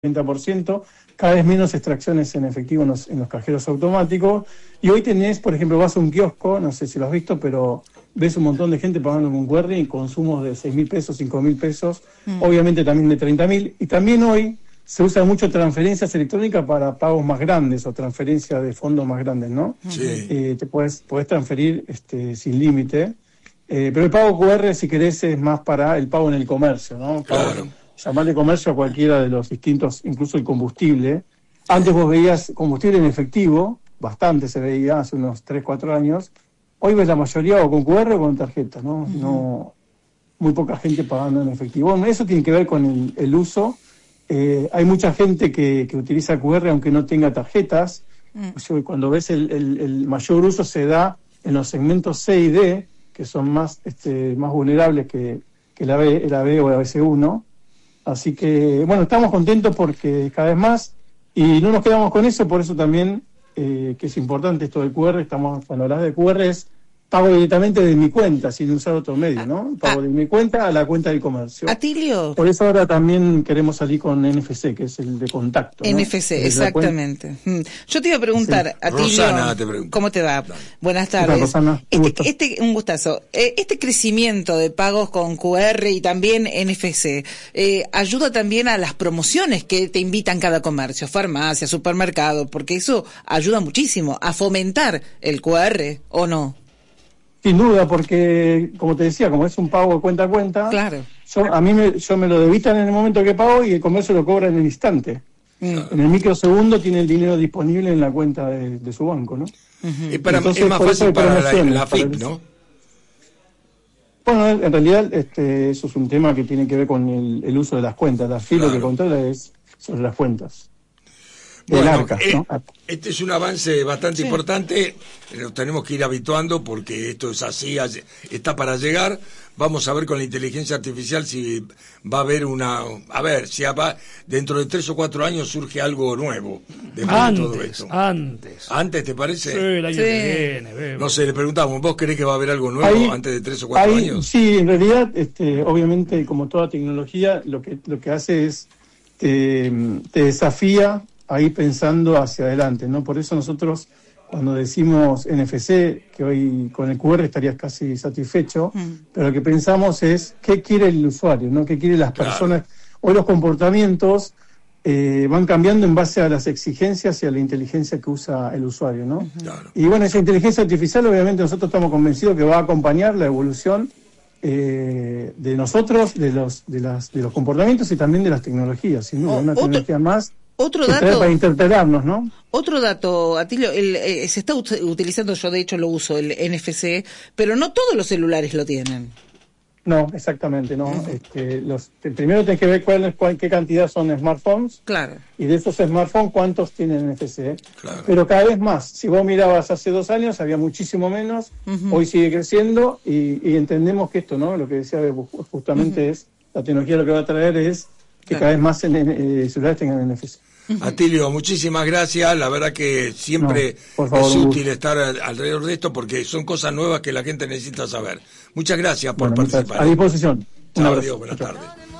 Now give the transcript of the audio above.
30%, cada vez menos extracciones en efectivo en los cajeros automáticos. Y hoy tenés, por ejemplo, vas a un kiosco, no sé si lo has visto, pero ves un montón de gente pagando con QR y consumos de 6.000 pesos, 5.000 pesos, obviamente también de 30.000. Y también hoy se usa mucho transferencias electrónicas para pagos más grandes o transferencias de fondos más grandes, ¿no? Sí. Te podés transferir sin límite. Pero el pago QR, si querés, es más para el pago en el comercio, ¿no? Claro. Llamarle comercio a cualquiera de los distintos, incluso el combustible. Antes vos veías combustible en efectivo, bastante se veía hace unos 3, 4 años. Hoy ves la mayoría o con QR o con tarjeta, ¿no? No, muy poca gente pagando en efectivo. Bueno, eso tiene que ver con el uso. Hay mucha gente que utiliza QR aunque no tenga tarjetas. Cuando ves el mayor uso se da en los segmentos C y D, que son más vulnerables que la B o la BC1. Así que, bueno, estamos contentos porque cada vez más, y no nos quedamos con eso, por eso también, que es importante esto del QR, cuando hablas de QR es pago directamente de mi cuenta, sin usar otro medio, ¿no? Pago de mi cuenta a la cuenta del comercio. Atilio. Por eso ahora también queremos salir con NFC, que es el de contacto, ¿no? NFC, exactamente. Yo te iba a preguntar, sí. Atilio, Rosana, te pregunto. ¿Cómo te va? Dale. Buenas tardes. Rosana, un gustazo. Este crecimiento de pagos con QR y también NFC, ayuda también a las promociones que te invitan cada comercio, farmacia, supermercado, porque eso ayuda muchísimo a fomentar el QR, ¿o no? Sin duda, porque, como te decía, como es un pago de cuenta a cuenta, claro. Yo me lo debitan en el momento que pago y el comercio lo cobra en el instante. En el microsegundo tiene el dinero disponible en la cuenta de su banco, ¿no? Entonces, es más fácil para la FIP, ¿no? Bueno, en realidad eso es un tema que tiene que ver con el uso de las cuentas. La FIP lo que controla es sobre las cuentas. Bueno, arca, ¿no? Este es un avance bastante importante, nos tenemos que ir habituando porque esto es así, está para llegar. Vamos a ver con la inteligencia artificial si va a haber si dentro de 3 o 4 años surge algo nuevo después de todo esto. ¿Antes te parece? Sí, el año que viene. No sé, le preguntamos, ¿vos creés que va a haber algo nuevo antes de 3 o 4 años? Sí, en realidad, obviamente, como toda tecnología, lo que hace es te desafía a ir pensando hacia adelante, ¿no? Por eso nosotros, cuando decimos NFC, que hoy con el QR estarías casi satisfecho, pero lo que pensamos es qué quiere el usuario, ¿no? Qué quieren las personas. Hoy los comportamientos van cambiando en base a las exigencias y a la inteligencia que usa el usuario, ¿no? Y bueno, esa inteligencia artificial, obviamente, nosotros estamos convencidos que va a acompañar la evolución de nosotros, de los comportamientos y también de las tecnologías, sin duda, una tecnología más. Otro dato para interpelarnos, ¿no? Otro dato, Atilio, se está utilizando, yo de hecho lo uso, el NFC, pero no todos los celulares lo tienen. No, exactamente, no. Primero tenés que ver qué cantidad son smartphones. Claro. Y de esos smartphones, ¿cuántos tienen NFC? Claro. Pero cada vez más. Si vos mirabas hace 2 años, había muchísimo menos. Hoy sigue creciendo y entendemos que esto, ¿no? Lo que decía justamente es, la tecnología lo que va a traer es que cada vez más celulares tengan NFC. Atilio, muchísimas gracias. La verdad que siempre es útil estar alrededor de esto porque son cosas nuevas que la gente necesita saber. Muchas gracias por participar. A disposición. Chao, adiós, buenas tardes.